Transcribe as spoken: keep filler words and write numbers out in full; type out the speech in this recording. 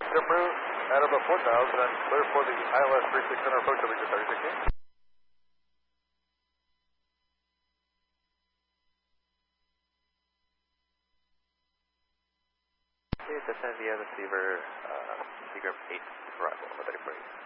Jumper at about four thousand and clear for the I L S three six center approach over to thirty sixteen. Okay, descend via the receiver, uh, Seagram eight arrival on the thirty forty.